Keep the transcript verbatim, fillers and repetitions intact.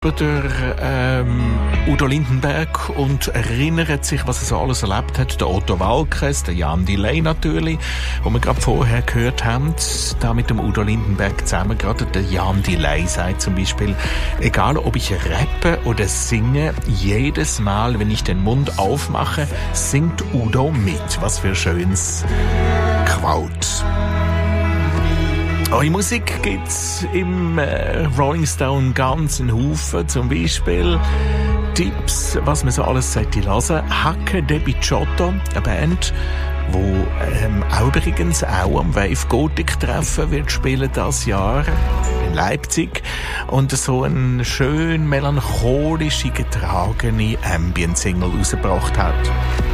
der ähm, Udo Lindenberg und erinnert sich, was er so alles erlebt hat. Der Otto Waalkes, der Jan Delay natürlich, wo wir gerade vorher gehört haben, da mit dem Udo Lindenberg zusammen. Gerade der Jan Delay sagt zum Beispiel, egal ob ich rappe oder singe, jedes Mal, wenn ich den Mund aufmache, singt Udo mit. Was für ein schönes Quote. Eure Musik gibt's im äh, Rolling Stone ganz einen Haufen. Zum Beispiel Tipps, was man so alles sollte hören. Hacke de Bicciotto, eine Band, wo ähm, auch übrigens auch am Wave Gothic treffen wird spielen das Jahr in Leipzig und so eine schön melancholische, getragene Ambient-Single rausgebracht hat.